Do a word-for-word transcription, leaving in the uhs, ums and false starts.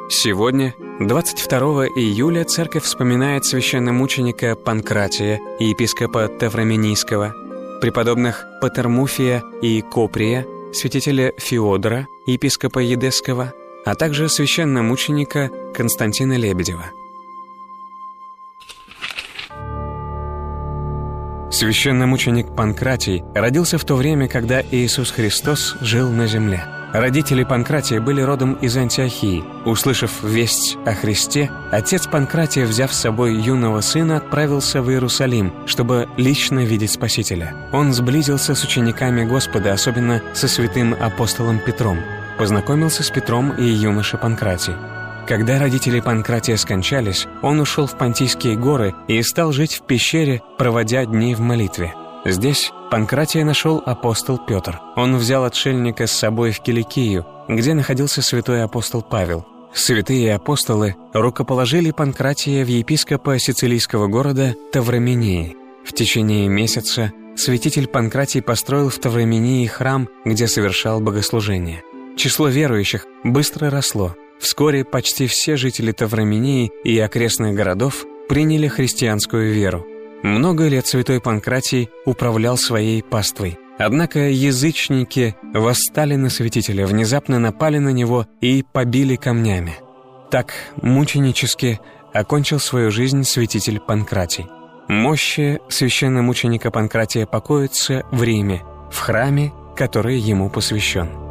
Сегодня, двадцать второго июля, церковь вспоминает священномученика Панкратия и епископа Тавраминийского, преподобных Патермуфия и Коприя, святителя Феодора, епископа Едесского, а также священномученика Константина Лебедева. Священномученик Панкратий родился в то время, когда Иисус Христос жил на земле. Родители Панкратия были родом из Антиохии. Услышав весть о Христе, отец Панкратия, взяв с собой юного сына, отправился в Иерусалим, чтобы лично видеть Спасителя. Он сблизился с учениками Господа, особенно со святым апостолом Петром. Познакомился с Петром и юноша Панкратий. Когда родители Панкратия скончались, он ушел в Понтийские горы и стал жить в пещере, проводя дни в молитве. Здесь Панкратия нашел апостол Петр. Он взял отшельника с собой в Киликию, где находился святой апостол Павел. Святые апостолы рукоположили Панкратия в епископа сицилийского города Тавраминии. В течение месяца святитель Панкратий построил в Тавраминии храм, где совершал богослужение. Число верующих быстро росло. Вскоре почти все жители Тавраминии и окрестных городов приняли христианскую веру. Много лет святой Панкратий управлял своей паствой. Однако язычники восстали на святителя, внезапно напали на него и побили камнями. Так мученически окончил свою жизнь святитель Панкратий. Мощи священномученика Панкратия покоятся в Риме, в храме, который ему посвящен.